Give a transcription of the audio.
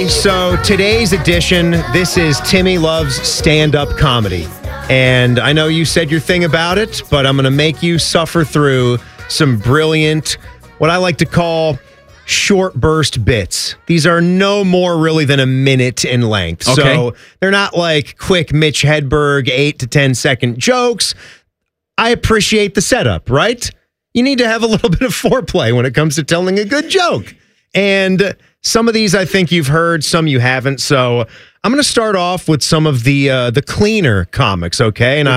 So today's edition, this is Timmy Loves Stand-Up Comedy. And I know you said your thing about it, but I'm going to make you suffer through some brilliant, what I like to call short burst bits. These are no more really than a minute in length. Okay. So they're not like quick Mitch Hedberg 8 to 10 second jokes. I appreciate the setup, right? You need to have a little bit of foreplay when it comes to telling a good joke. And some of these I think you've heard, some you haven't. So I'm going to start off with some of the cleaner comics, okay? And